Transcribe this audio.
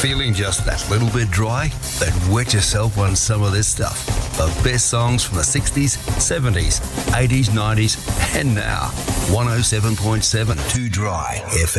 Feeling just that little bit dry? Then wet yourself on some of this stuff. The best songs from the 60s, 70s, 80s, 90s, and now. 107.7 Too Dry FM.